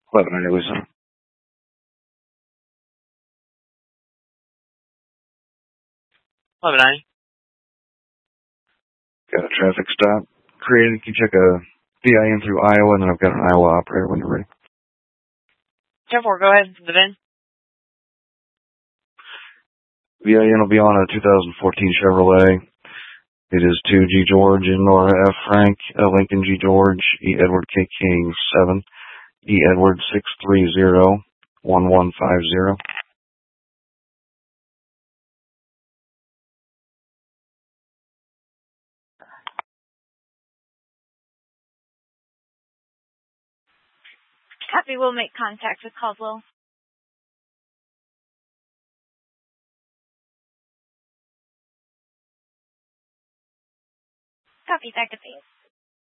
11 Iowa. 1190. Got a traffic stop created. Can you check a VIN through Iowa, and then I've got an Iowa operator when you're ready. 10-4, go ahead. The VIN. VIN will be on a 2014 Chevrolet. It is 2G George and Nora F. Frank, Lincoln G. George, E. Edward K. King 7, E. Edward 630-1150. Copy, we'll make contact with Caldwell. Copy, back to base.